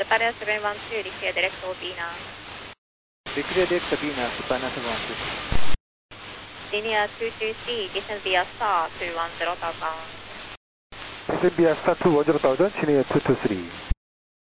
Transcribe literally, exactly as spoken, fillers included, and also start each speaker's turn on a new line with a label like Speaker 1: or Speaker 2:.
Speaker 1: Japan seven one two, declare direct O B now.
Speaker 2: Declare direct O B now, Japan seven one two.
Speaker 1: Linear two two three, descend via star two one zero thousand.
Speaker 3: Descend via star two one zero thousand, Linear two two three.